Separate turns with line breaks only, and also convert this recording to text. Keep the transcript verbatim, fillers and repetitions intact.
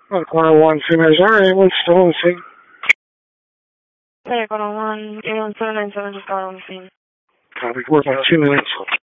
One corner one, females are ambulance still on the scene.
Hey, corner one, eight one seven nine seven, just got on the scene.
Copy, work on two minutes.